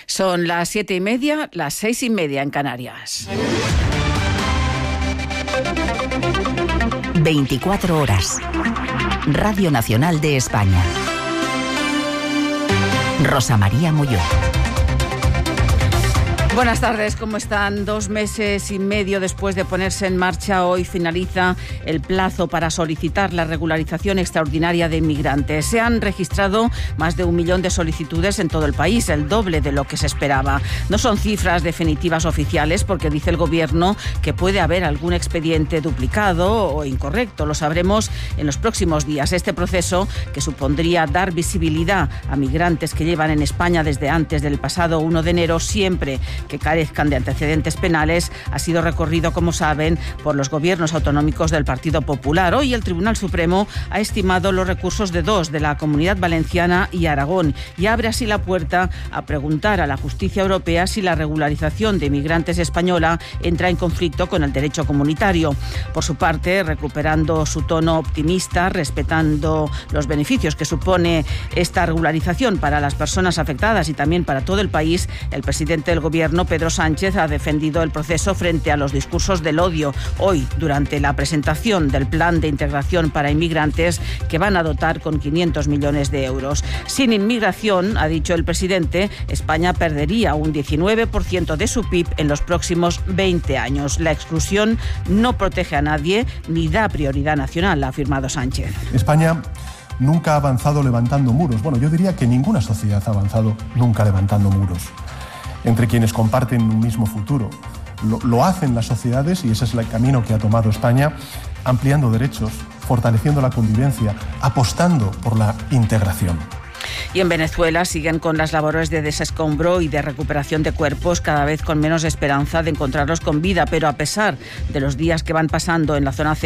Son las 7:30, las 6:30 en Canarias. 24 horas. Radio Nacional de España. Rosa María Molló. Buenas tardes, ¿cómo están? 2 meses y medio después de ponerse en marcha, hoy finaliza el plazo para solicitar la regularización extraordinaria de inmigrantes. Se han registrado más de 1 millón de solicitudes en todo el país, el doble de lo que se esperaba. No son cifras definitivas oficiales porque dice el Gobierno que puede haber algún expediente duplicado o incorrecto. Lo sabremos en los próximos días. Este proceso, que supondría dar visibilidad a migrantes que llevan en España desde antes del pasado 1 de enero, siempre que carezcan de antecedentes penales, ha sido recorrido, como saben, por los gobiernos autonómicos del Partido Popular. Hoy el Tribunal Supremo ha estimado los recursos de 2 de la Comunidad Valenciana y Aragón y abre así la puerta a preguntar a la justicia europea si la regularización de inmigrantes española entra en conflicto con el derecho comunitario. Por su parte, recuperando su tono optimista, respetando los beneficios que supone esta regularización para las personas afectadas y también para todo el país, el presidente del Gobierno, Pedro Sánchez, ha defendido el proceso frente a los discursos del odio. Hoy, durante la presentación del Plan de Integración para Inmigrantes, que van a dotar con 500 millones de euros. Sin inmigración, ha dicho el presidente, España perdería un 19% de su PIB en los próximos 20 años. La exclusión no protege a nadie ni da prioridad nacional, ha afirmado Sánchez. España nunca ha avanzado levantando muros. Bueno, yo diría que ninguna sociedad ha avanzado nunca levantando muros entre quienes comparten un mismo futuro. Lo hacen las sociedades y ese es el camino que ha tomado España, ampliando derechos, fortaleciendo la convivencia, apostando por la integración. Y en Venezuela siguen con las labores de desescombro y de recuperación de cuerpos, cada vez con menos esperanza de encontrarlos con vida, pero a pesar de los días que van pasando en la zona